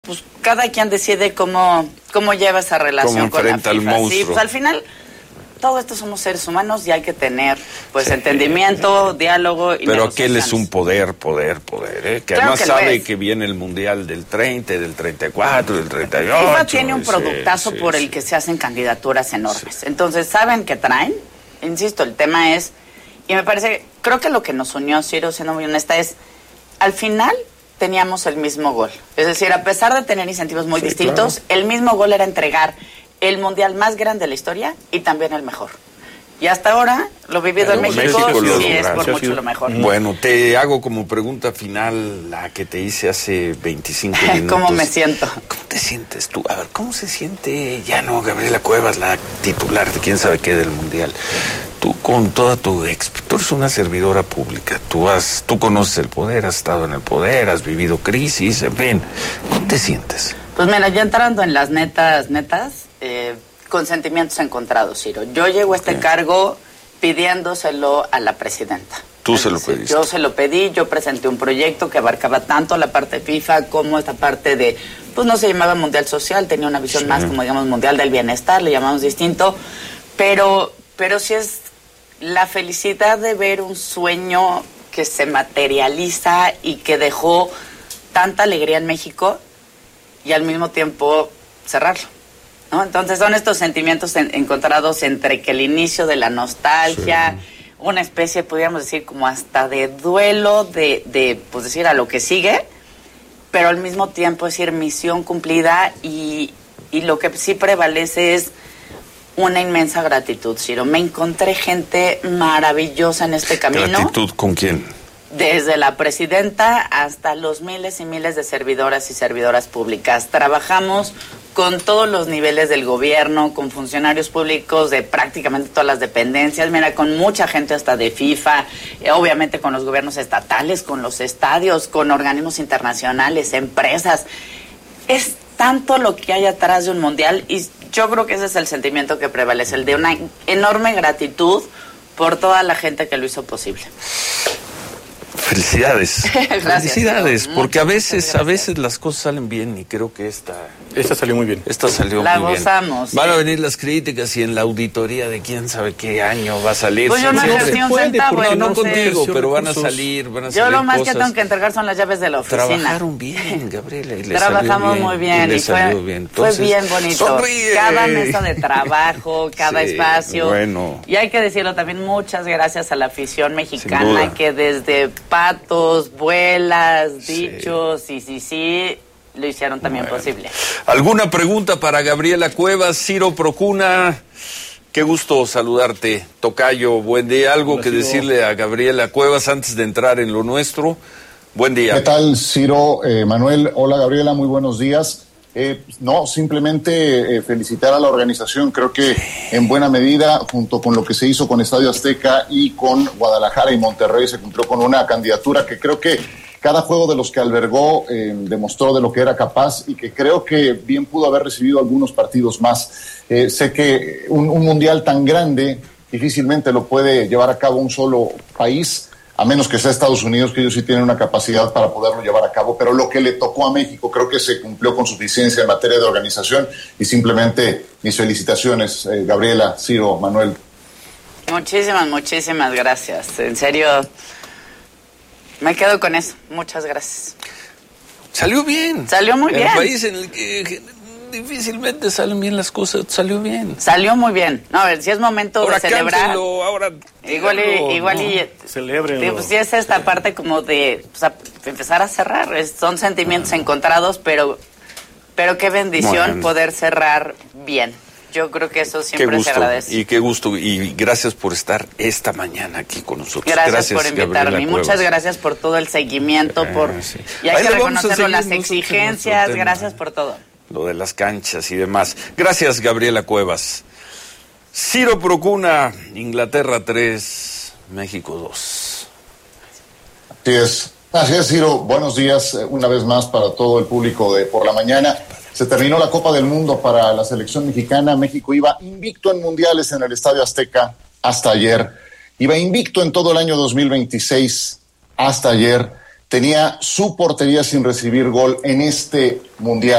pues cada quien decide cómo lleva esa relación con la FIFA. Al monstruo. Sí, pues al final todo esto somos seres humanos y hay que tener pues entendimiento, diálogo y pero aquel es un poder, que claro además que sabe que viene el Mundial del 30, del 34, del 38. FIFA tiene un productazo por el que se hacen candidaturas enormes. Sí. Entonces, ¿saben qué traen? Insisto, el tema es, y me parece, creo que lo que nos unió, Ciro, siendo muy honesta, es, al final teníamos el mismo gol. Es decir, a pesar de tener incentivos muy distintos, claro, el mismo gol era entregar el mundial más grande de la historia y también el mejor. Y hasta ahora, lo vivido en México sí es por mucho lo mejor. Bueno, te hago como pregunta final la que te hice hace 25 minutos. ¿Cómo me siento? ¿Cómo te sientes tú? A ver, ¿cómo se siente Gabriela Cuevas, la titular de quién sabe qué del mundial? Tú con toda tú eres una servidora pública, tú conoces el poder, has estado en el poder, has vivido crisis, en fin. ¿Cómo te sientes? Pues mira, ya entrando en las netas, con sentimientos encontrados, Ciro. Yo llego a este cargo pidiéndoselo a la presidenta. ¿Tú se lo pediste? Yo se lo pedí, yo presenté un proyecto que abarcaba tanto la parte de FIFA como esta parte de, pues no se llamaba Mundial Social, tenía una visión más como, digamos, Mundial del Bienestar, le llamamos distinto, pero sí es la felicidad de ver un sueño que se materializa y que dejó tanta alegría en México y al mismo tiempo cerrarlo, ¿no? Entonces son estos sentimientos encontrados entre que el inicio de la nostalgia, una especie, podríamos decir, como hasta de duelo, de pues decir a lo que sigue, pero al mismo tiempo decir misión cumplida y lo que sí prevalece es una inmensa gratitud, Ciro. Me encontré gente maravillosa en este camino. ¿Gratitud con quién? Desde la presidenta hasta los miles y miles de servidoras y servidoras públicas. Trabajamos con todos los niveles del gobierno, con funcionarios públicos de prácticamente todas las dependencias, mira, con mucha gente hasta de FIFA, obviamente con los gobiernos estatales, con los estadios, con organismos internacionales, empresas. Es tanto lo que hay atrás de un mundial y yo creo que ese es el sentimiento que prevalece, el de una enorme gratitud por toda la gente que lo hizo posible. Felicidades. Felicidades, porque a veces las cosas salen bien y creo que esta salió muy bien. Esta salió la muy gozamos, bien. Van a venir las críticas y en la auditoría de quién sabe qué año va a salir. Pues yo no ejercí un centavo. No contigo, pero van a salir Yo lo más que tengo que entregar son las llaves de la oficina. Trabajaron bien, Gabriela. Y trabajamos muy bien. Y salió bien. Entonces, fue bien bonito. Sonríe. Cada mesa de trabajo, cada espacio. Bueno. Y hay que decirlo también, muchas gracias a la afición mexicana que desde patos, vuelas, dichos y lo hicieron también posible. ¿Alguna pregunta para Gabriela Cuevas? Ciro Procuna, qué gusto saludarte. Tocayo, buen día. ¿Algo que decirle a Gabriela Cuevas antes de entrar en lo nuestro? Buen día. ¿Qué tal, Ciro? Manuel, hola Gabriela, muy buenos días. No, simplemente felicitar a la organización. Creo que en buena medida, junto con lo que se hizo con Estadio Azteca y con Guadalajara y Monterrey, se cumplió con una candidatura que creo que cada juego de los que albergó demostró de lo que era capaz y que creo que bien pudo haber recibido algunos partidos más. Sé que un mundial tan grande difícilmente lo puede llevar a cabo un solo país, a menos que sea Estados Unidos, que ellos sí tienen una capacidad para poderlo llevar a cabo, pero lo que le tocó a México creo que se cumplió con suficiencia en materia de organización y simplemente mis felicitaciones, Gabriela, Ciro, Manuel. Muchísimas gracias. En serio, me quedo con eso. Muchas gracias. Salió bien. Salió muy bien. En el país en el que difícilmente salen bien las cosas, salió bien. Salió muy bien. No, a ver, si es momento de celebrar. Igual y celebrenlo. Pues sí es esta parte como de empezar a cerrar. Son sentimientos encontrados, pero qué bendición poder cerrar bien. Yo creo que eso siempre se agradece. Y qué gusto, y gracias por estar esta mañana aquí con nosotros. Gracias por invitarme. Muchas gracias por todo el seguimiento, y hay que reconocerlo, las exigencias, gracias por todo. Lo de las canchas y demás. Gracias, Gabriela Cuevas. Ciro Procuna, Inglaterra 3, México 2. Así es, Ciro. Buenos días una vez más para todo el público de Por la Mañana. Se terminó la Copa del Mundo para la selección mexicana. México iba invicto en mundiales en el Estadio Azteca hasta ayer. Iba invicto en todo el año 2026 hasta ayer. tenía su portería sin recibir gol en este mundial.